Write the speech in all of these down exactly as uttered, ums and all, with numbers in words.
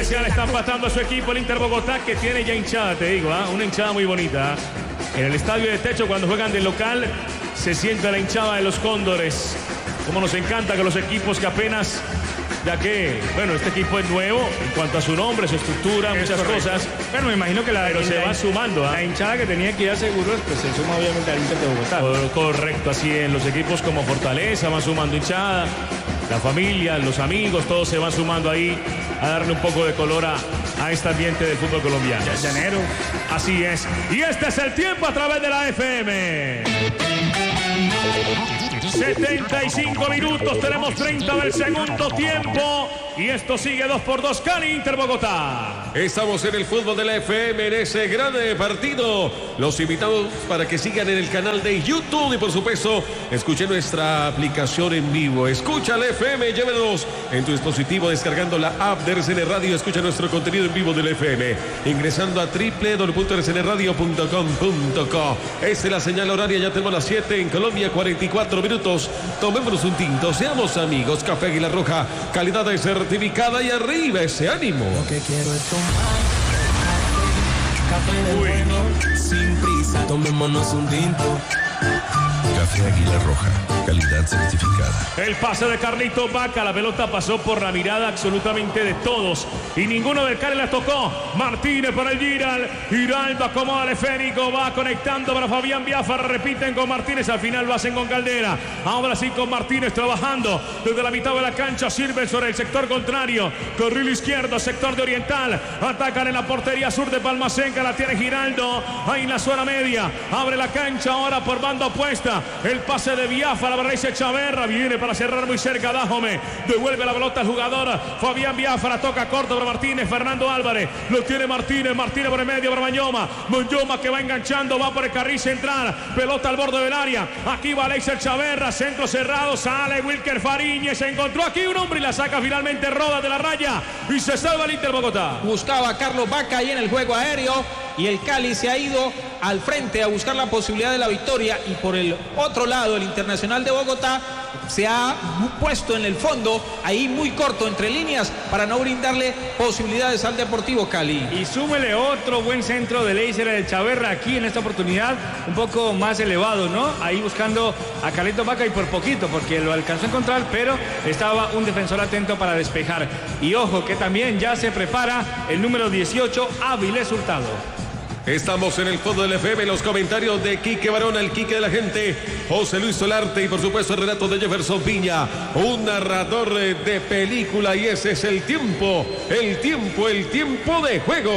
especial está empatando a su equipo el Inter Bogotá, que tiene ya hinchada, te digo, ¿eh? Una hinchada muy bonita. ¿eh? En el estadio de techo, cuando juegan de local, se siente la hinchada de los Cóndores. Como nos encanta que los equipos que apenas, ya que, bueno, este equipo es nuevo en cuanto a su nombre, su estructura, es muchas correcto. cosas. Bueno, me imagino que la, pero se la, va sumando. ¿eh? La hinchada que tenía que ir a Seguros, pues se suma obviamente al Inter de Bogotá. Correcto, así es. Los equipos como Fortaleza van sumando hinchada. La familia, los amigos, todos se van sumando ahí a darle un poco de color a, a este ambiente del fútbol colombiano. Ya, llanero. Así es. Y este es el tiempo a través de la F M. setenta y cinco minutos, tenemos treinta del segundo tiempo. Y esto sigue dos por dos, Cali, Inter Bogotá. Estamos en el fútbol de la F M, en ese gran partido. Los invitamos para que sigan en el canal de YouTube y por supuesto, escuchen nuestra aplicación en vivo. Escucha la F M, llévenos en tu dispositivo descargando la app de R C N Radio. Escucha nuestro contenido en vivo de la F M, ingresando a w w w punto r c n radio punto com punto co. Esta es la señal horaria, ya tenemos las siete en Colombia, cuarenta y cuatro minutos. Tomémonos un tinto, seamos amigos. Café Águila Roja, calidad de certificada y arriba ese ánimo. Lo que quiero es tomar café de bueno, sin prisa, tomémonos un tinto. Café Águila Roja, calidad certificada. El pase de Carlito Vaca, la pelota pasó por la mirada absolutamente de todos y ninguno del Cali la tocó. Martínez para el Giral, Giraldo acomoda al esférico, va conectando para Fabián Biafara, repiten con Martínez, al final lo hacen con Caldera. Ahora sí con Martínez trabajando desde la mitad de la cancha, sirve sobre el sector contrario, carril izquierdo, sector de Oriental, atacan en la portería sur de Palmaseca, la tiene Giraldo, ahí en la zona media, abre la cancha ahora por banda opuesta. El pase de Biafara, Barreise Chaverra, viene para cerrar muy cerca Dájome, devuelve la pelota al jugador Fabián Biafara, toca corto para Martínez, Fernando Álvarez, lo tiene Martínez, Martínez por el medio para Mañoma, Mañoma que va enganchando, va por el carril central, pelota al borde del área, aquí va Alexer Chaverra, centro cerrado, sale Wilker Fariñez, se encontró aquí un hombre y la saca finalmente Roda de la raya y se salva el Inter Bogotá. Buscaba a Carlos Vaca ahí en el juego aéreo y el Cali se ha ido al frente a buscar la posibilidad de la victoria y por el otro lado el Internacional de Bogotá se ha puesto en el fondo ahí muy corto entre líneas para no brindarle posibilidades al Deportivo Cali. Y súmele otro buen centro de Leiser del Chaverra aquí en esta oportunidad un poco más elevado, ¿no? Ahí buscando a Carlito Vaca y por poquito porque lo alcanzó a encontrar, pero estaba un defensor atento para despejar. Y ojo que también ya se prepara el número dieciocho, Áviles Hurtado. Estamos en el fútbol del F M, los comentarios de Quique Barona, el Quique de la gente, José Luis Solarte y por supuesto el relato de Jefferson Piña, un narrador de película y ese es el tiempo, el tiempo, el tiempo de juego.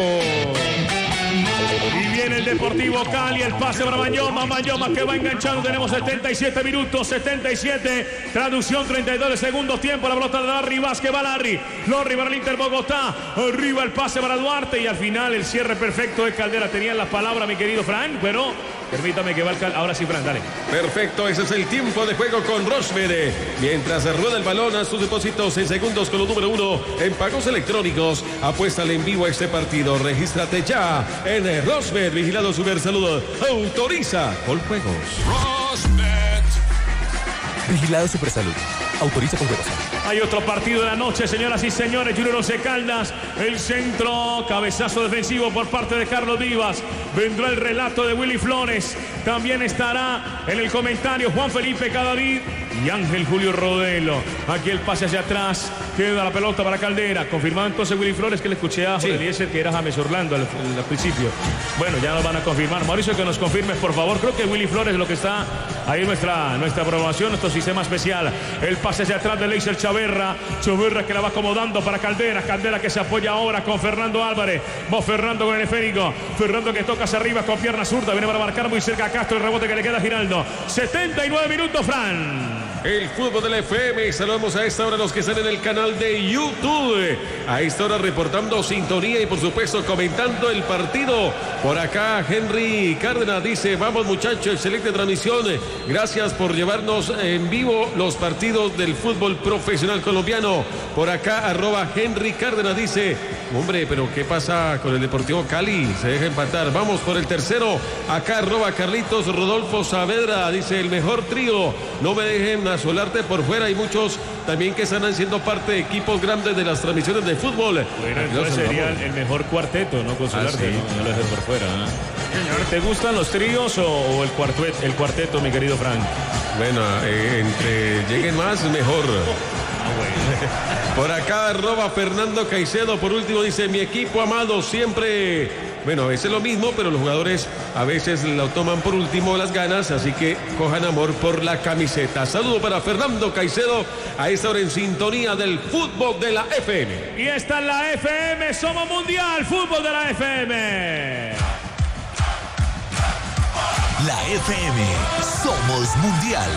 Y viene el Deportivo Cali, el pase para Mañoma, Mañoma que va enganchando, tenemos setenta y siete minutos, setenta y siete, traducción treinta y dos de segundo tiempo, la pelota de Larry Vázquez, va Larry, Larry para el Inter Bogotá, arriba el pase para Duarte y al final el cierre perfecto de Caldera, tenían las palabras mi querido Fran, pero permítame que va el Cal... ahora sí Fran, dale. Perfecto, ese es el tiempo de juego con Rosmer, mientras rueda el balón a sus depósitos en segundos con lo número uno en pagos electrónicos, apuéstale en vivo a este partido, regístrate ya en Rosmer, vigilado Super Salud, autoriza con juegos. Rosmer. Vigilado Super Salud, autoriza con juegos. Hay otro partido de la noche, señoras y señores. Junior Once Caldas, el centro, cabezazo defensivo por parte de Carlos Vivas. Vendrá el relato de Willy Flores. También estará en el comentario Juan Felipe Cadavid y Ángel Julio Rodelo. Aquí el pase hacia atrás, queda la pelota para Caldera. Confirmado entonces Willy Flores, que le escuché a Jorge Eliezer que era James Orlando al, al principio. Bueno, ya nos van a confirmar. Mauricio, que nos confirmes, por favor. Creo que Willy Flores es lo que está ahí en nuestra, nuestra programación, nuestro sistema especial. El pase hacia atrás de Leiser Chaverra. Chaverra que la va acomodando para Caldera. Caldera que se apoya ahora con Fernando Álvarez. Va Fernando con el esférico. Fernando que toca hacia arriba con pierna zurda. Viene para marcar muy cerca a Castro. El rebote que le queda a Giraldo. setenta y nueve minutos, Fran. El fútbol de la F M, saludamos a esta hora a los que están en el canal de YouTube. A esta hora reportando sintonía y por supuesto comentando el partido. Por acá Henry Cárdenas dice, vamos muchachos, excelente transmisión. Gracias por llevarnos en vivo los partidos del fútbol profesional colombiano. Por acá arroba Henry Cárdenas dice, hombre, pero ¿qué pasa con el Deportivo Cali? Se deja empatar. Vamos por el tercero. Acá arroba Carlitos Rodolfo Saavedra dice, el mejor trío. No me dejen una Solarte por fuera. Hay muchos también que están siendo parte de equipos grandes de las transmisiones de fútbol. Bueno, entonces sería el mejor cuarteto, ¿no? Con Solarte, ah, sí. ¿no? No lo dejes por fuera, ¿no? Señor, ¿te gustan los tríos o, o el, cuartuet, el cuarteto, mi querido Frank? Bueno, eh, entre lleguen más, mejor. Ah, bueno. Por acá, arroba Fernando Caicedo. Por último, dice: mi equipo amado siempre... Bueno, a veces lo mismo, pero los jugadores a veces lo toman por último las ganas, así que cojan amor por la camiseta. Saludo para Fernando Caicedo, a esta hora en sintonía del fútbol de la F M. Y está en la F M, somos mundial, fútbol de la F M. La F M, somos mundial.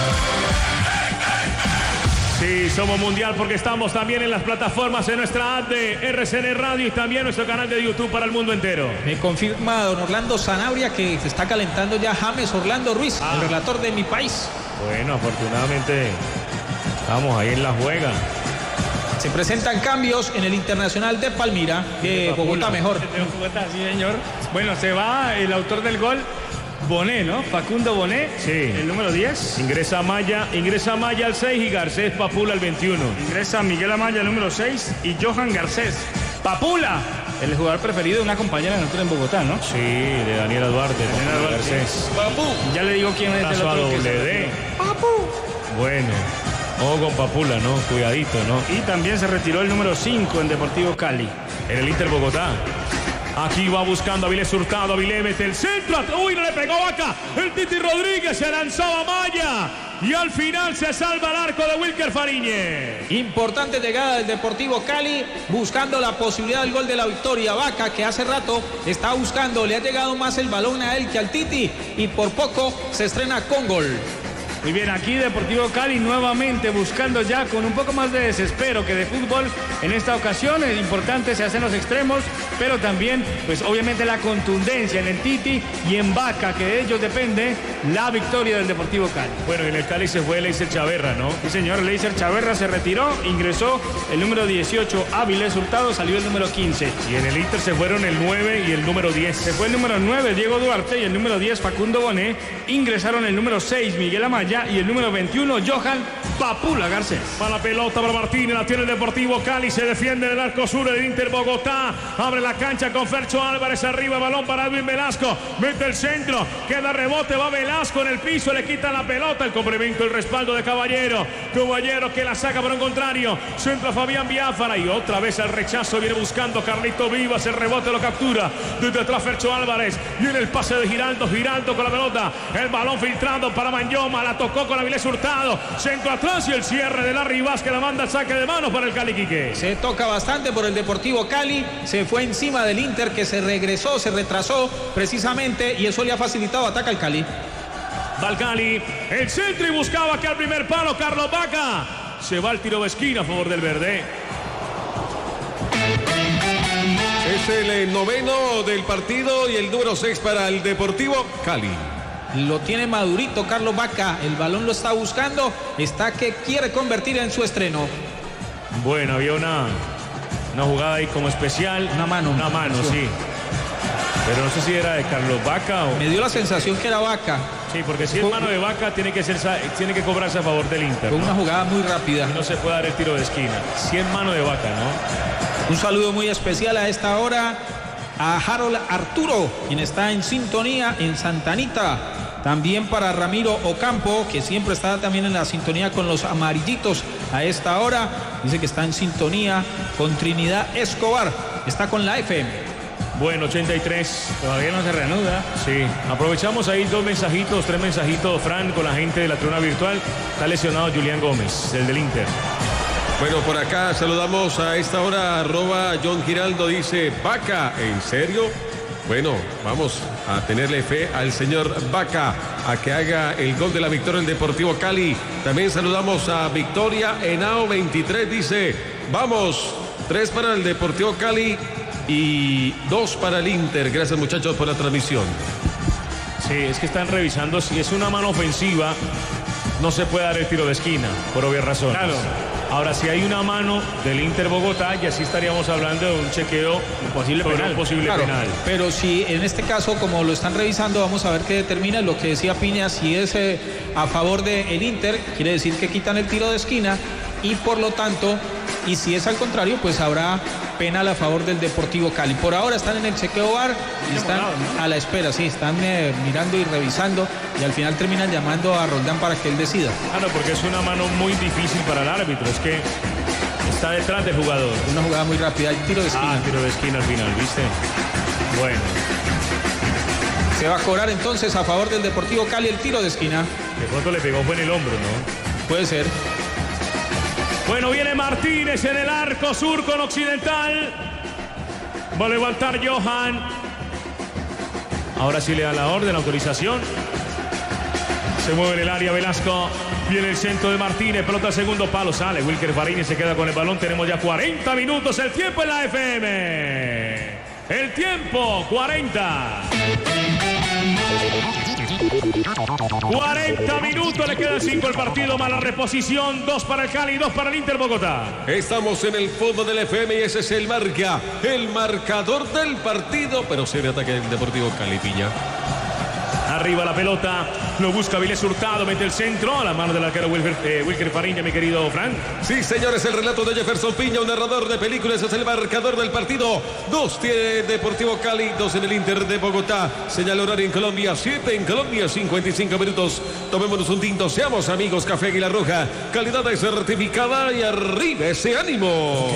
Sí, somos mundial porque estamos también en las plataformas, en nuestra app de R C N Radio y también nuestro canal de YouTube para el mundo entero. Me confirma don Orlando Sanabria que se está calentando ya James Orlando Ruiz, ah. el relator de mi país. Bueno, afortunadamente estamos ahí en la juega. Se presentan cambios en el Internacional de Palmira, de Bogotá mejor. De Bogotá, sí, señor. Bueno, se va el autor del gol. Bonet, ¿no? Facundo Bonet, sí. El número diez. Ingresa Maya, ingresa Maya al seis y Garcés Papula al veintiuno. Ingresa Miguel Amaya al número seis y Johan Garcés. Papula, el jugador preferido de una compañera de nosotros en Bogotá, ¿no? Sí, de Daniela Duarte. Daniela Duarte. Garcés. Papu. Ya le digo quién es el otro que se Papu. Bueno, ojo con Papula, ¿no? Cuidadito, ¿no? Y también se retiró el número cinco en Deportivo Cali. En el Inter Bogotá. Aquí va buscando Avilés Hurtado, Avilés mete el centro, uy, no le pegó Vaca, el Titi Rodríguez se lanzaba Maya y al final se salva el arco de Wilker Fariñez. Importante llegada del Deportivo Cali, buscando la posibilidad del gol de la victoria. Vaca, que hace rato está buscando, le ha llegado más el balón a él que al Titi y por poco se estrena con gol. Muy bien, aquí Deportivo Cali nuevamente buscando ya con un poco más de desespero que de fútbol. En esta ocasión es importante, se hacen los extremos, pero también, pues obviamente la contundencia en el Titi y en Vaca, que de ellos depende la victoria del Deportivo Cali. Bueno, en el Cali se fue Leiser Chaverra, ¿no? Sí, señor, Leiser Chaverra se retiró, ingresó el número dieciocho, Avilés Hurtado, salió el número quince. Y en el Inter se fueron el nueve y el número diez. Se fue el número nueve, Diego Duarte, y el número diez, Facundo Bonet. Ingresaron el número seis, Miguel Amaya, y el número veintiuno, Johan Papula Garcés. Para la pelota para Martínez, la tiene el Deportivo Cali, se defiende del arco sur del Inter Bogotá, abre la cancha con Fercho Álvarez arriba, balón para Edwin Velasco, mete el centro, queda rebote, va Velasco en el piso, le quita la pelota, el complemento, el respaldo de Caballero, Caballero que la saca por un contrario, centro a Fabián Biafara y otra vez el rechazo, viene buscando Carlito Vivas, el rebote lo captura, desde atrás Fercho Álvarez, viene el pase de Giraldo, Giraldo con la pelota, el balón filtrando para Manyoma, la tocó con Avilés Hurtado, centro atrás y el cierre de Larry Vaz que la manda al saque de manos para el Cali Quique. Se toca bastante por el Deportivo Cali, se fue encima del Inter que se regresó, se retrasó precisamente y eso le ha facilitado, ataca al Cali. Va al Cali, el centro y buscaba que al primer palo Carlos Vaca, se va el tiro de esquina a favor del verde. Es el noveno del partido y el número seis para el Deportivo Cali. Lo tiene madurito Carlos Vaca, el balón lo está buscando, está que quiere convertir en su estreno. Bueno, había una, una jugada ahí como especial. Una mano. Una mano, sí. Pero no sé si era de Carlos Vaca o... Me dio la sensación que era Vaca. Sí, porque si es mano de Vaca tiene que, ser, tiene que cobrarse a favor del Inter. Con ¿no? Una jugada muy rápida. Y no se puede dar el tiro de esquina. Si es mano de Vaca, ¿no? Un saludo muy especial a esta hora a Harold Arturo, quien está en sintonía en Santa Anita. También para Ramiro Ocampo, que siempre está también en la sintonía con los amarillitos a esta hora. Dice que está en sintonía con Trinidad Escobar. Está con la F M. Bueno, ochenta y tres. Todavía no se reanuda. Sí. Aprovechamos ahí dos mensajitos, tres mensajitos, Fran, con la gente de la tribuna virtual. Está lesionado Julián Gómez, el del Inter. Bueno, por acá saludamos a esta hora, arroba John Giraldo, dice, Vaca, ¿en serio? Bueno, vamos a tenerle fe al señor Vaca a que haga el gol de la victoria del Deportivo Cali. También saludamos a Victoria Henao veintitrés, dice, vamos, tres para el Deportivo Cali y dos para el Inter. Gracias muchachos por la transmisión. Sí, es que están revisando si es una mano ofensiva, no se puede dar el tiro de esquina, por obvias razones. Claro. Ahora, si hay una mano del Inter Bogotá, ya sí estaríamos hablando de un chequeo posible sobre penal. un posible Claro, penal. pero si en este caso, como lo están revisando, vamos a ver qué determina lo que decía Piña. Si es eh, a favor del Inter, quiere decir que quitan el tiro de esquina y por lo tanto, y si es al contrario, pues habrá penal a favor del Deportivo Cali. Por ahora están en el chequeo V A R y están a la espera, sí, están eh, mirando y revisando y al final terminan llamando a Roldán para que él decida. Ah, no, porque es una mano muy difícil para el árbitro, es que está detrás del jugador. Una jugada muy rápida, el tiro de esquina. Ah, tiro de esquina al final, ¿viste? Bueno. Se va a cobrar entonces a favor del Deportivo Cali el tiro de esquina. De pronto le pegó fue en el hombro, ¿no? Puede ser. Bueno, viene Martínez en el arco sur con Occidental. Va a levantar Johan. Ahora sí le da la orden, la autorización. Se mueve en el área Velasco. Viene el centro de Martínez. Pelota al segundo palo. Sale Wilker Farini, se queda con el balón. Tenemos ya cuarenta minutos. El tiempo en la F M. El tiempo, cuarenta. cuarenta minutos, le quedan cinco el partido, mala reposición, dos para el Cali, dos para el Inter Bogotá. Estamos en el fondo del F M y ese es el marca, el marcador del partido, pero se ve ataque del Deportivo Cali, Piña. Arriba la pelota, lo busca Vilés Hurtado, mete el centro a la mano del arquero Wilker, eh, Wilker Fariña, mi querido Frank. Sí, señores, el relato de Jefferson Piña, un narrador de películas, es el marcador del partido. Dos tiene Deportivo Cali, dos en el Inter de Bogotá. Señal horario en Colombia, siete en Colombia, cincuenta y cinco minutos. Tomémonos un tinto, seamos amigos, Café Águila Roja. Calidad es certificada y arriba ese ánimo.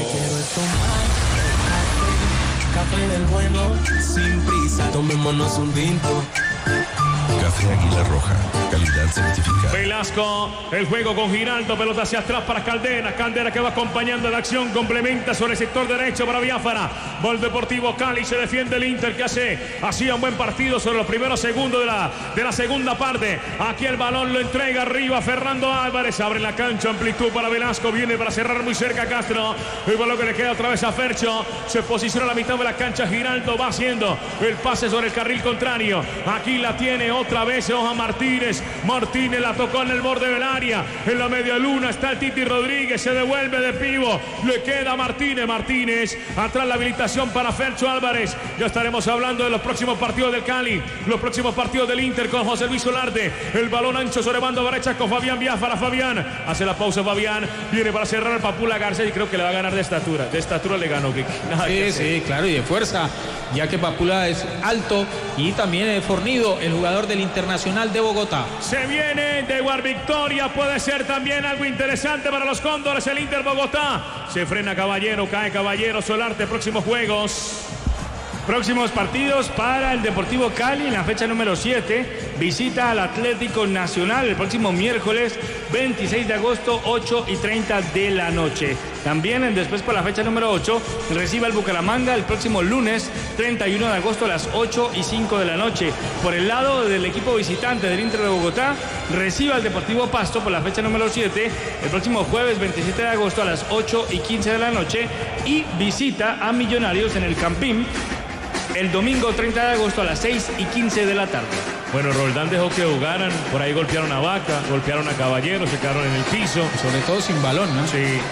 Café del bueno, sin prisa, tomémonos un tinto. Café Águila Roja, calidad certificada. Velasco, el juego con Giraldo, pelota hacia atrás para Caldera. Caldera que va acompañando la acción, complementa sobre el sector derecho para Biafara. Gol Deportivo Cali, se defiende el Inter que hace, hacía un buen partido sobre los primeros segundos de la, de la segunda parte. Aquí el balón lo entrega arriba Fernando Álvarez, abre la cancha, amplitud para Velasco, viene para cerrar muy cerca Castro. El balón que le queda otra vez a Fercho, se posiciona a la mitad de la cancha, Giraldo va haciendo el pase sobre el carril contrario. Aquí la tiene otra vez Johan Martínez. Martínez la tocó en el borde del área. En la media luna está el Titi Rodríguez. Se devuelve de pivo. Le queda Martínez. Martínez. Atrás la habilitación para Fercho Álvarez. Ya estaremos hablando de los próximos partidos del Cali. Los próximos partidos del Inter con José Luis Solarte. El balón ancho sobre banda derecha con Fabián Biafara. Fabián. Hace la pausa Fabián. Viene para cerrar el Papula García y creo que le va a ganar de estatura. De estatura le ganó. Sí, sí, claro, y de fuerza. Ya que Papula es alto y también es fornido, el jugador del Internacional de Bogotá. Se viene de Guar Victoria, puede ser también algo interesante para los Cóndores, el Inter Bogotá. Se frena Caballero, cae Caballero, Solarte, próximos juegos. Próximos partidos para el Deportivo Cali en la fecha número siete. Visita al Atlético Nacional el próximo miércoles veintiséis de agosto, ocho y treinta de la noche. También después por la fecha número ocho recibe al Bucaramanga el próximo lunes treinta y uno de agosto a las ocho y cinco de la noche. Por el lado del equipo visitante del Inter de Bogotá recibe al Deportivo Pasto por la fecha número siete el próximo jueves veintisiete de agosto a las ocho y quince de la noche y visita a Millonarios en el Campín el domingo treinta de agosto a las seis y quince de la tarde. Bueno, Roldán dejó que jugaran, por ahí golpearon a Vaca, golpearon a Caballero, se quedaron en el piso. Sobre todo sin balón, ¿no? Sí.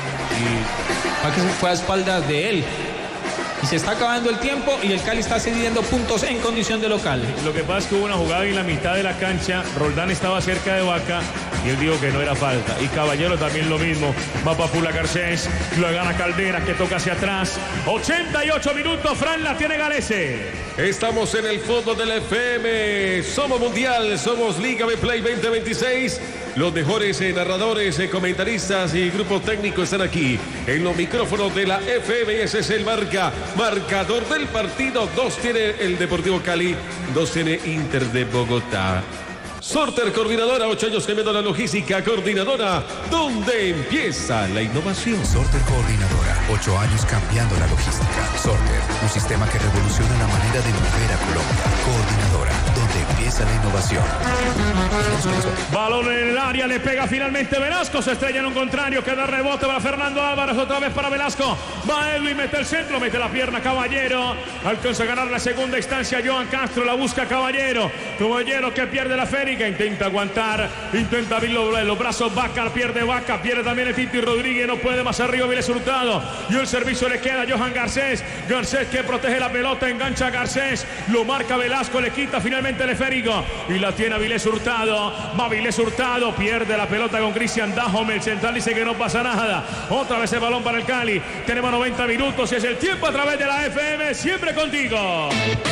Y Vaca fue a espaldas de él. Y se está acabando el tiempo y el Cali está cediendo puntos en condición de local. Lo que pasa es que hubo una jugada en la mitad de la cancha, Roldán estaba cerca de Vaca y él dijo que no era falta. Y Caballero también lo mismo. Va Papula Garcés, lo gana Caldera que toca hacia atrás. ochenta y ocho minutos, Fran la tiene Galese. Estamos en el fondo del F M. Somos Mundial, somos Liga Betplay veinte veintiséis. Los mejores eh, narradores, eh, comentaristas y grupo técnico están aquí en los micrófonos de la F M. Ese es el marca, marcador del partido. Dos tiene el Deportivo Cali, dos tiene Inter de Bogotá. Sorter Coordinadora, ocho años cambiando la logística. Coordinadora, ¿dónde empieza la innovación? Sorter Coordinadora, ocho años cambiando la logística. Sorter, un sistema que revoluciona la manera de mover a Colombia. Coordinadora, donde empieza la innovación. Balón en el área, le pega finalmente Velasco, se estrella en un contrario, queda rebote para Fernando Álvarez, otra vez para Velasco. Va Edwin, mete el centro, mete la pierna Caballero. Alcanza a ganar la segunda instancia Johan Castro, la busca Caballero. Caballero que pierde la Fénix. esférica, intenta aguantar, intenta abrir los, los brazos, Vaca, pierde Vaca, pierde también el Titi Rodríguez, no puede más arriba, Viles Hurtado, y el servicio le queda a Johan Garcés, Garcés que protege la pelota, engancha a Garcés, lo marca Velasco, le quita finalmente el esférico, y la tiene a Viles Hurtado, va Viles Hurtado, pierde la pelota con Cristian Dajome, el central dice que no pasa nada, otra vez el balón para el Cali, tenemos noventa minutos y es el tiempo a través de la F M, siempre contigo.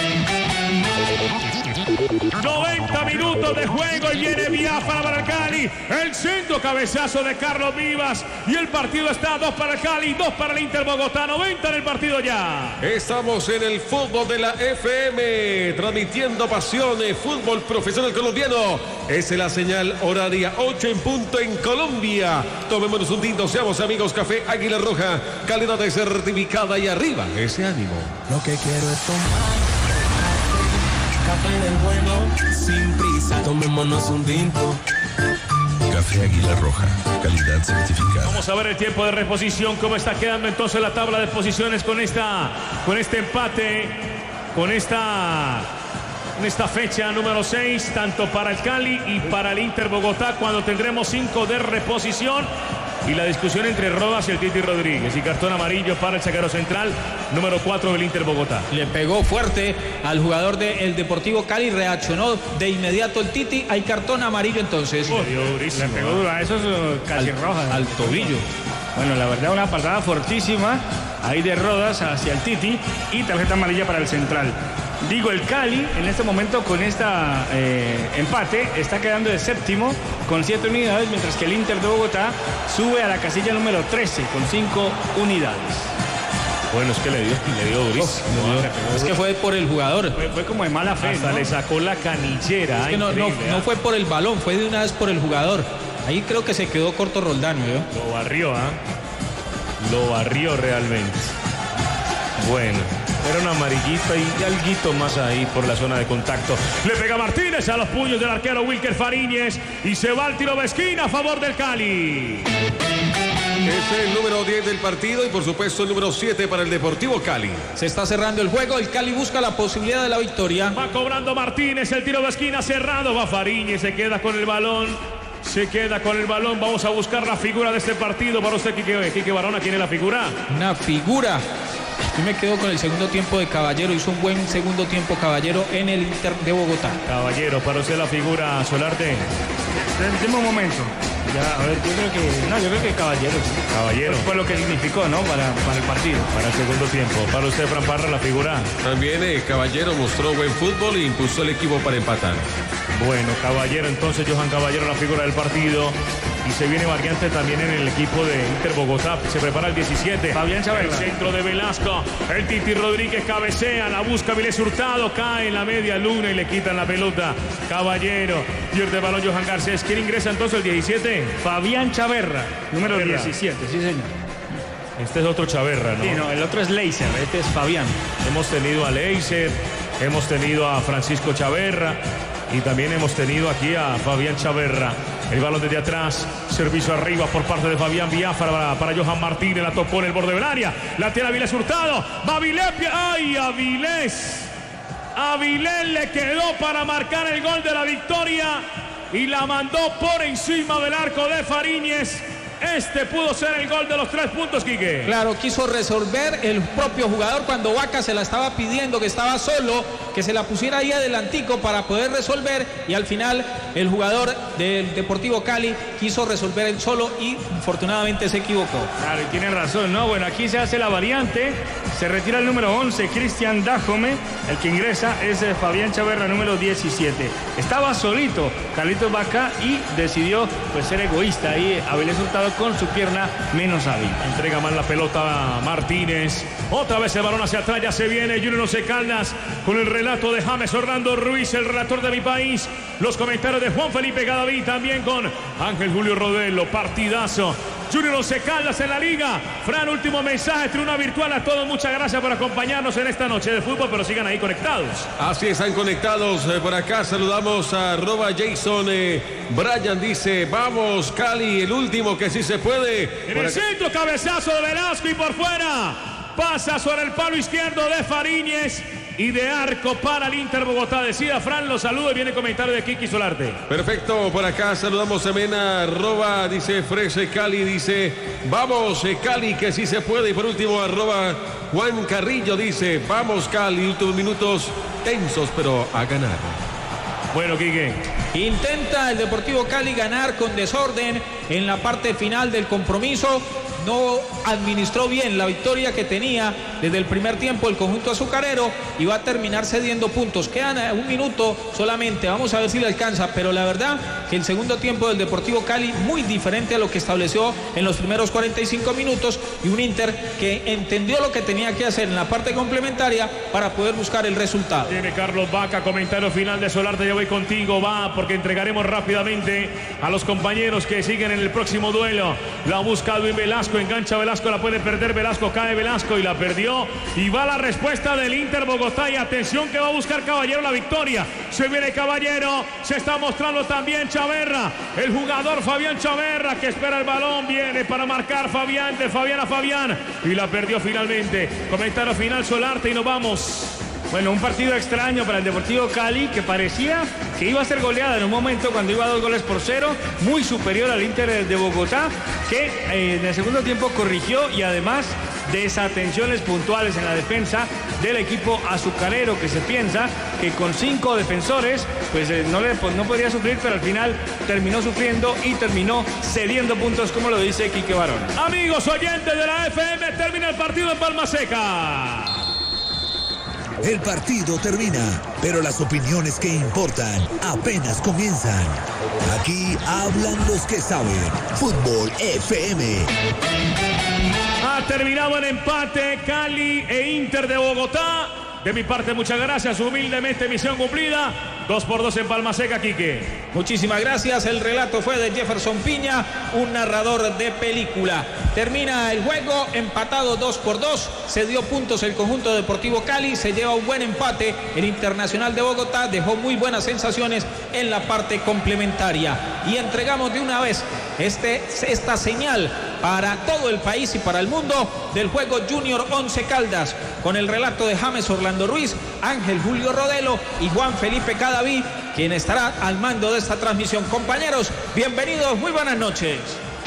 noventa minutos de juego y viene Biafara para el Cali, el centro cabezazo de Carlos Vivas y el partido está dos para el Cali, dos para el Inter Bogotá, noventa en el partido ya. Estamos en el fútbol de la F M, transmitiendo pasiones, fútbol profesional colombiano. Esa es la señal horaria, ocho en punto en Colombia. Tomémonos un tinto, seamos amigos, Café Águila Roja, calidad certificada y arriba ese ánimo. Lo que quiero es tomar café del bueno, sin prisa. Tomémonos un tinto. Café Águila Roja, calidad certificada. Vamos a ver el tiempo de reposición, cómo está quedando entonces la tabla de posiciones con esta, con este empate, con esta, en esta fecha número seis, tanto para el Cali y para el Inter Bogotá, cuando tendremos cinco de reposición. Y la discusión entre Rodas y el Titi Rodríguez. Y cartón amarillo para el zaguero central, número cuatro del Inter Bogotá. Le pegó fuerte al jugador del Deportivo Cali, reaccionó de inmediato el Titi. Hay cartón amarillo entonces. Oh, le pegó duro a esos uh, casi al, rojas. Al tobillo. Bueno, la verdad, una patada fortísima ahí de Rodas hacia el Titi y tarjeta amarilla para el central. Digo, el Cali en este momento con esta eh, empate está quedando de séptimo con siete unidades, mientras que el Inter de Bogotá sube a la casilla número trece con cinco unidades. Bueno, es que le dio, le dio durísimo. Oh, es que fue por el jugador. Fue, fue como de mala fe. Hasta ¿no? le sacó la canillera. Es que no, no, no fue por el balón, fue de una vez por el jugador. Ahí creo que se quedó corto Roldán, ¿no? Lo barrió, ¿ah? ¿eh? Lo barrió realmente. Bueno. Era una amarillita y alguito más ahí por la zona de contacto. Le pega Martínez a los puños del arquero Wilker Fariñez y se va al tiro de esquina a favor del Cali. Es el número diez del partido y por supuesto el número siete para el Deportivo Cali. Se está cerrando el juego, el Cali busca la posibilidad de la victoria. Va cobrando Martínez, el tiro de esquina cerrado, va Fariñez, se queda con el balón. Se queda con el balón, vamos a buscar la figura de este partido para usted, Quique, Quique Barona. ¿Quién es la figura? Una figura. Yo me quedo con el segundo tiempo de Caballero. Hizo un buen segundo tiempo Caballero en el Inter de Bogotá. Caballero, para usted la figura, Solarte. Deme un momento. Ya, a ver, yo creo que. No, yo creo que Caballero. Sí. Caballero. Pues fue lo que significó, ¿no? Para, para el partido. Para el segundo tiempo. Para usted, Fran Parra, la figura. También eh, Caballero mostró buen fútbol e impulsó el equipo para empatar. Bueno, Caballero, entonces Johan Caballero, la figura del partido. Y se viene variante también en el equipo de Inter Bogotá. Se prepara el diecisiete. Fabián Chaverra. El centro de Velasco. El Titi Rodríguez cabecea. La busca Viles Hurtado. Cae en la media luna y le quitan la pelota. Caballero. Pierde el balón Johan Garcés. ¿Quién ingresa entonces el diecisiete? Fabián Chaverra. Número Chaverra. diecisiete, sí señor. Este es otro Chaverra, ¿no? Sí, no, el otro es Leiser. Este es Fabián. Hemos tenido a Leiser. Hemos tenido a Francisco Chaverra. Y también hemos tenido aquí a Fabián Chaverra. El balón desde atrás, servicio arriba por parte de Fabián Biafara para, para Johan Martínez, la tocó en el borde del área, la tiene Avilés Hurtado, va Avilés, ¡ay, Avilés! Avilés le quedó para marcar el gol de la victoria y la mandó por encima del arco de Fariñez. Este pudo ser el gol de los tres puntos, Quique. Claro, quiso resolver el propio jugador cuando Vaca se la estaba pidiendo, que estaba solo, que se la pusiera ahí adelantico para poder resolver, y al final el jugador del Deportivo Cali quiso resolver él solo y afortunadamente se equivocó. Claro, y tiene razón, ¿no? Bueno, aquí se hace la variante, se retira el número once, Cristian Dajome, el que ingresa es Fabián Chaverra, número diecisiete. Estaba solito Carlitos Vaca y decidió pues ser egoísta ahí, Avilés Hurtado con su pierna menos hábil. Entrega mal la pelota a Martínez. Otra vez el balón hacia atrás, ya se viene Junior Once Caldas con el relato de James Orlando Ruiz, el relator de mi país. Los comentarios de Juan Felipe Gadaví, también con Ángel Julio Rodelo. Partidazo. Junior Once Caldas en la liga. Fran, último mensaje, tribuna virtual a todos. Muchas gracias por acompañarnos en esta noche de fútbol, pero sigan ahí conectados. Así están conectados eh, por acá. Saludamos a arroba Jason eh, Brian, dice, vamos Cali, el último que sí se puede. En por el acá. centro, cabezazo de Velasco y por fuera. Pasa sobre el palo izquierdo de Fariñez. y de arco para el Inter Bogotá. Decida Fran, los saludo y viene comentario de Kiki Solarte. Perfecto, por acá saludamos también a arroba, dice Frese Cali, dice vamos eh, Cali que sí se puede. Y por último arroba Juan Carrillo dice vamos Cali, últimos minutos tensos pero a ganar. Bueno, Quique. Intenta el Deportivo Cali ganar con desorden en la parte final del compromiso. No administró bien la victoria que tenía desde el primer tiempo el conjunto azucarero y va a terminar cediendo puntos. Quedan un minuto solamente, vamos a ver si le alcanza, pero la verdad que el segundo tiempo del Deportivo Cali muy diferente a lo que estableció en los primeros cuarenta y cinco minutos, y un Inter que entendió lo que tenía que hacer en la parte complementaria para poder buscar el resultado. Tiene Carlos Vaca, comentario final de Solarte, ya voy contigo, va, porque entregaremos rápidamente a los compañeros que siguen en el próximo duelo. La busca Edwin Velasco, engancha Velasco, la puede perder Velasco, cae Velasco y la perdió, y va la respuesta del Inter Bogotá, y atención que va a buscar Caballero la victoria. Se viene Caballero, se está mostrando también Chaverra, el jugador Fabián Chaverra que espera el balón, viene para marcar Fabián, de Fabián a Fabián, y la perdió finalmente. Comentario final Solarte y nos vamos. Bueno, un partido extraño para el Deportivo Cali que parecía que iba a ser goleada en un momento cuando iba a dos goles por cero, muy superior al Inter de Bogotá, que eh, en el segundo tiempo corrigió, y además desatenciones puntuales en la defensa del equipo azucarero, que se piensa que con cinco defensores pues eh, no, le, pues, no podría sufrir, pero al final terminó sufriendo y terminó cediendo puntos, como lo dice Quique Barón. Amigos oyentes de la F M, termina el partido en Palma Seca. El partido termina, pero las opiniones que importan apenas comienzan. Aquí hablan los que saben. Fútbol F M. Ha terminado el empate Cali e Inter de Bogotá. De mi parte, muchas gracias. Humildemente, misión cumplida. Dos por dos en Palma Seca, Quique. Muchísimas gracias. El relato fue de Jefferson Piña, un narrador de película. Termina el juego empatado dos por dos. Se dio puntos el conjunto Deportivo Cali. Se lleva un buen empate. El Internacional de Bogotá dejó muy buenas sensaciones en la parte complementaria. Y entregamos de una vez este, esta señal para todo el país y para el mundo del juego Junior Once Caldas, con el relato de James Orlando Ruiz, Ángel Julio Rodelo y Juan Felipe Cadavid, quien estará al mando de esta transmisión. Compañeros, bienvenidos, muy buenas noches.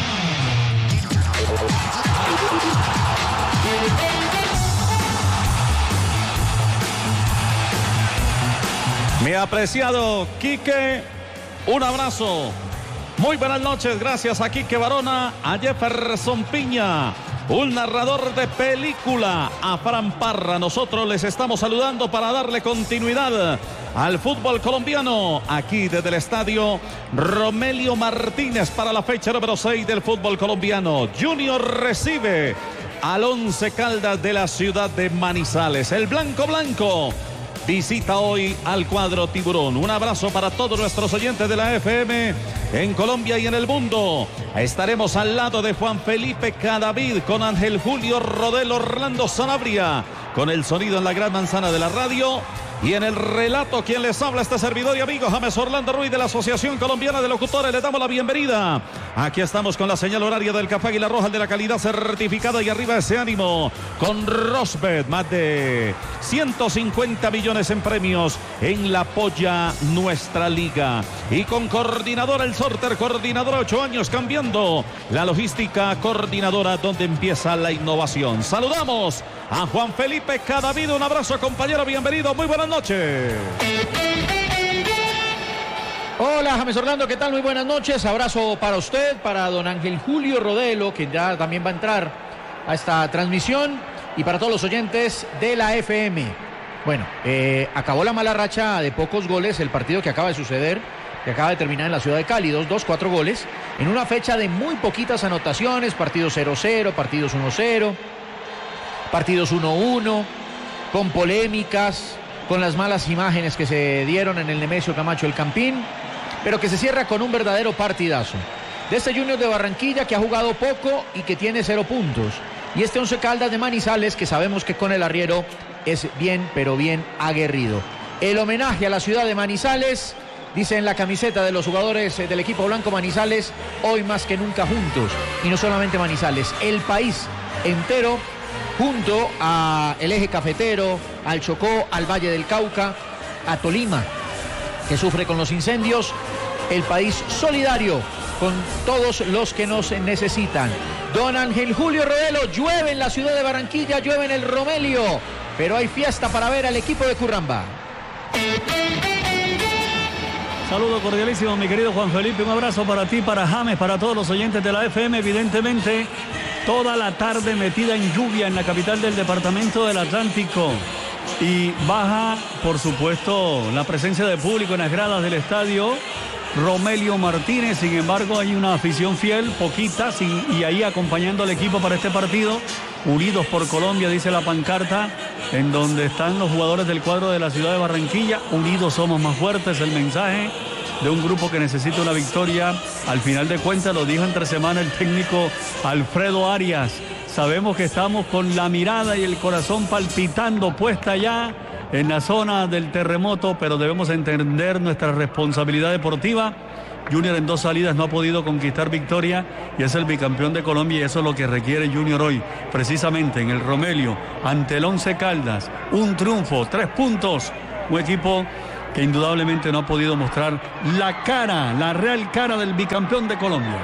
Mi apreciado Quique, un abrazo. Muy buenas noches, gracias a Quique Barona, a Jefferson Piña, un narrador de película, a Fran Parra. Nosotros les estamos saludando para darle continuidad al fútbol colombiano, aquí desde el estadio Romelio Martínez para la fecha número seis del fútbol colombiano. Junior recibe al Once Caldas de la ciudad de Manizales. El blanco blanco visita hoy al cuadro tiburón. Un abrazo para todos nuestros oyentes de la F M en Colombia y en el mundo. Estaremos al lado de Juan Felipe Cadavid, con Ángel Julio Rodelo, Orlando Sanabria, con el sonido en la gran manzana de la radio. Y en el relato, quien les habla, este servidor y amigo James Orlando Ruiz de la Asociación Colombiana de Locutores. Le damos la bienvenida. Aquí estamos con la señal horaria del Café Águila Roja, de la calidad certificada, y arriba ese ánimo con Rosbet. Más de ciento cincuenta millones en premios en la polla nuestra liga. Y con Coordinadora El Sorter, coordinadora ocho años cambiando la logística, coordinadora donde empieza la innovación. Saludamos a Juan Felipe Cadavid. Un abrazo, compañero, bienvenido, muy buenas noches. Hola, James Orlando, ¿qué tal? Muy buenas noches. Abrazo para usted, para don Ángel Julio Rodelo, que ya también va a entrar a esta transmisión, y para todos los oyentes de la F M. Bueno, eh, acabó la mala racha de pocos goles, el partido que acaba de suceder, que acaba de terminar en la ciudad de Cali, dos dos, cuatro goles, en una fecha de muy poquitas anotaciones, partidos cero cero, partidos uno cero, partidos uno uno, con polémicas, con las malas imágenes que se dieron en el Nemesio Camacho El Campín, pero que se cierra con un verdadero partidazo de este Junior de Barranquilla, que ha jugado poco y que tiene cero puntos, y este Once Caldas de Manizales, que sabemos que con el arriero es bien, pero bien aguerrido. El homenaje a la ciudad de Manizales, dice en la camiseta de los jugadores del equipo blanco Manizales, hoy más que nunca juntos. Y no solamente Manizales, el país entero junto a el eje cafetero, al Chocó, al Valle del Cauca, a Tolima, que sufre con los incendios, el país solidario con todos los que nos necesitan. Don Ángel Julio Rodelo, llueve en la ciudad de Barranquilla, llueve en el Romelio, pero hay fiesta para ver al equipo de Curramba. Saludo cordialísimo, mi querido Juan Felipe. Un abrazo para ti, para James, para todos los oyentes de la F M. Evidentemente, toda la tarde metida en lluvia en la capital del departamento del Atlántico. Y baja, por supuesto, la presencia de público en las gradas del estadio Romelio Martínez. Sin embargo, hay una afición fiel, poquita, sin, y ahí acompañando al equipo para este partido. Unidos por Colombia, dice la pancarta, en donde están los jugadores del cuadro de la ciudad de Barranquilla. Unidos somos más fuertes, el mensaje de un grupo que necesita una victoria. Al final de cuentas, lo dijo entre semana el técnico Alfredo Arias. Sabemos que estamos con la mirada y el corazón palpitando puesta ya en la zona del terremoto, pero debemos entender nuestra responsabilidad deportiva. Junior en dos salidas no ha podido conquistar victoria y es el bicampeón de Colombia, y eso es lo que requiere Junior hoy, precisamente en el Romelio, ante el Once Caldas. Un triunfo, tres puntos, un equipo que indudablemente no ha podido mostrar la cara, la real cara del bicampeón de Colombia.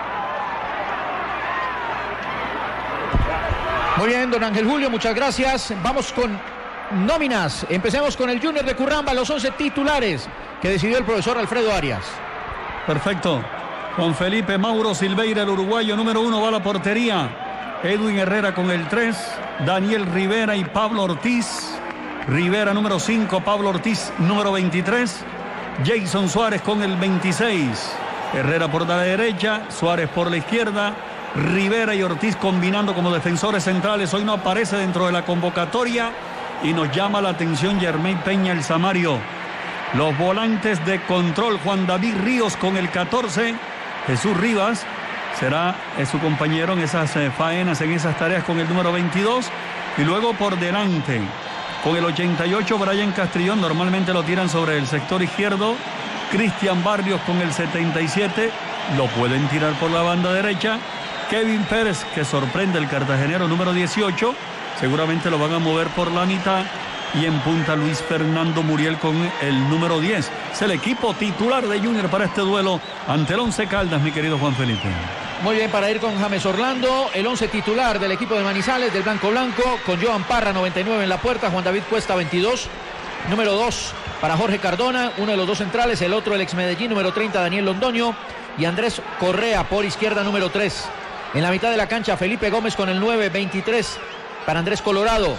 Muy bien, don Ángel Julio, muchas gracias. Vamos con nóminas. Empecemos con el Junior de Curramba, los once titulares que decidió el profesor Alfredo Arias. Perfecto. Juan Felipe Mauro Silveira, el uruguayo número uno, va a la portería. Edwin Herrera con el tres, Daniel Rivera y Pablo Ortiz. Rivera número cinco, Pablo Ortiz número veintitrés. Jason Suárez con el veintiséis. Herrera por la derecha, Suárez por la izquierda. Rivera y Ortiz combinando como defensores centrales. Hoy no aparece dentro de la convocatoria y nos llama la atención Yermey Peña, el Samario. Los volantes de control, Juan David Ríos con el catorce, Jesús Rivas será eh, su compañero en esas eh, faenas, en esas tareas con el número veintidós. Y luego por delante, con el ochenta y ocho, Brian Castrillón, normalmente lo tiran sobre el sector izquierdo. Cristian Barrios con el setenta y siete, lo pueden tirar por la banda derecha. Kevin Pérez, que sorprende, el cartagenero número dieciocho, seguramente lo van a mover por la mitad. Y en punta Luis Fernando Muriel con el número diez. Es el equipo titular de Junior para este duelo ante el Once Caldas, mi querido Juan Felipe. Muy bien, para ir con James Orlando, el once titular del equipo de Manizales, del Blanco Blanco, con Joan Parra, noventa y nueve en la puerta, Juan David Cuesta, veintidós. Número dos para Jorge Cardona, uno de los dos centrales, el otro el ex Medellín, número treinta, Daniel Londoño. Y Andrés Correa por izquierda, número tres. En la mitad de la cancha, Felipe Gómez con el nueve, veintitrés para Andrés Colorado.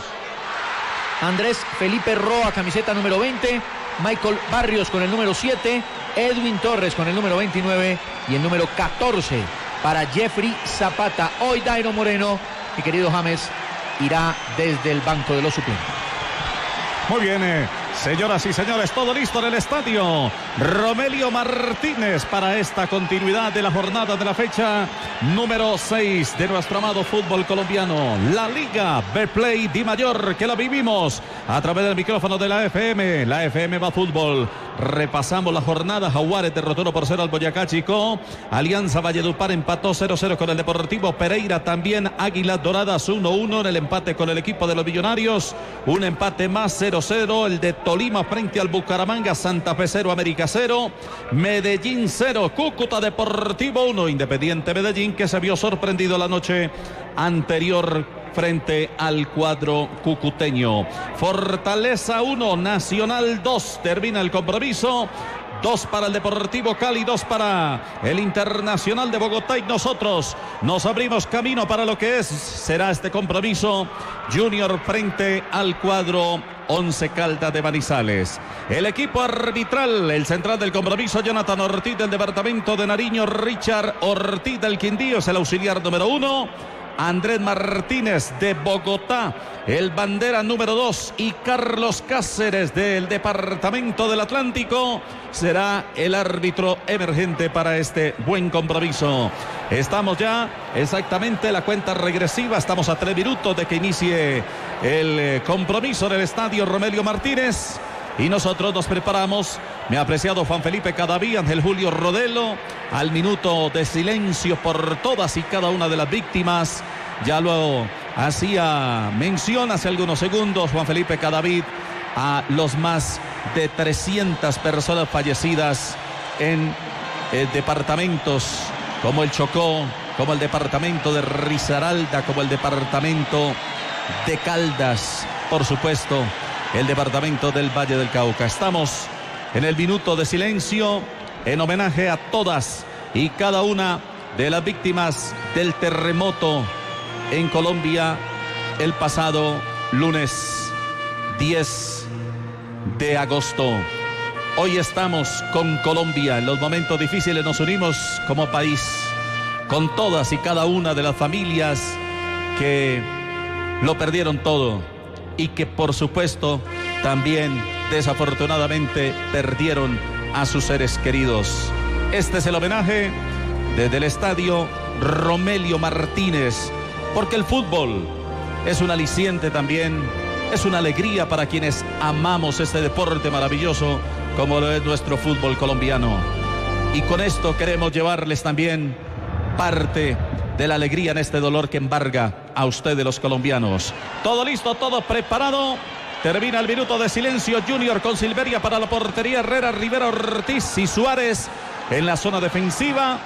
Andrés Felipe Roa, camiseta número veinte. Michael Barrios con el número siete. Edwin Torres con el número veintinueve. Y el número catorce para Jeffrey Zapata. Hoy Dairo Moreno, mi querido James, irá desde el banco de los suplentes. Muy bien, eh, señoras y señores, todo listo en el estadio Romelio Martínez para esta continuidad de la jornada de la fecha número seis de nuestro amado fútbol colombiano. La Liga Betplay Di Mayor, que la vivimos a través del micrófono de la F M. La F M va fútbol. Repasamos la jornada. Jaguares derrotó uno por cero al Boyacá Chico. Alianza Valledupar empató cero cero con el Deportivo Pereira. También Águilas Doradas uno uno en el empate con el equipo de los Millonarios. Un empate más, cero cero. El de Tolima frente al Bucaramanga. Santa Fe cero, América cero. Medellín cero, Cúcuta Deportivo uno. Independiente Medellín, que se vio sorprendido la noche anterior frente al cuadro cucuteño. Fortaleza uno, Nacional dos. Termina el compromiso. Dos para el Deportivo Cali, dos para el Internacional de Bogotá, y nosotros nos abrimos camino para lo que es, será este compromiso Junior frente al cuadro Once Caldas de Manizales. El equipo arbitral, el central del compromiso, Jonathan Ortiz del departamento de Nariño, Richard Ortiz del Quindío es el auxiliar número uno. Andrés Martínez de Bogotá, el bandera número dos, y Carlos Cáceres del departamento del Atlántico será el árbitro emergente para este buen compromiso. Estamos ya exactamente la cuenta regresiva, estamos a tres minutos de que inicie el compromiso del estadio Romelio Martínez. Y nosotros nos preparamos, mi apreciado Juan Felipe Cadaví, Ángel Julio Rodelo, al minuto de silencio por todas y cada una de las víctimas Ya lo hacía mención hace algunos segundos Juan Felipe Cadavid a los más de trescientas personas fallecidas en eh, departamentos como el Chocó, como el departamento de Risaralda, como el departamento de Caldas, por supuesto, el departamento del Valle del Cauca. Estamos en el minuto de silencio en homenaje a todas y cada una de las víctimas del terremoto en Colombia el pasado lunes diez de agosto. Hoy estamos con Colombia. En los momentos difíciles nos unimos como país con todas y cada una de las familias que lo perdieron todo y que por supuesto también desafortunadamente perdieron a sus seres queridos. Este es el homenaje desde el estadio Romelio Martínez, porque el fútbol es un aliciente también, es una alegría para quienes amamos este deporte maravilloso como lo es nuestro fútbol colombiano. Y con esto queremos llevarles también parte de la alegría en este dolor que embarga a ustedes los colombianos. Todo listo, todo preparado. Termina el minuto de silencio. Junior con Silveria para la portería. Herrera, Rivera, Ortiz y Suárez en la zona defensiva.